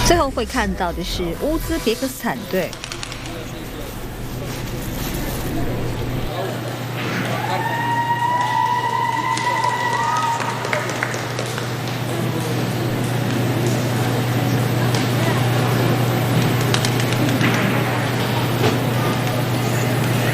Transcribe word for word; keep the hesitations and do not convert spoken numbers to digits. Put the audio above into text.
最后会看到的是乌兹别克斯坦队。